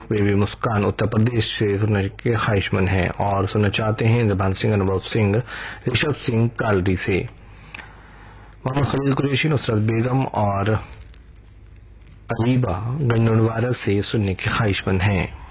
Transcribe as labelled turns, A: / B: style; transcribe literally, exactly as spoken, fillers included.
A: Baby मुस्कान उत्तर प्रदेश से सुनने के ख्वाहिशमंद हैं और सुनना चाहते हैं इंद्रभान सिंह, अनुभव सिंह, ऋषभ सिंह कालरी से। मोहम्मद खलील कुरैशी, नुसरत बेगम और अलीबा गंजनवारा से सुनने के ख्वाहिशमंद हैं।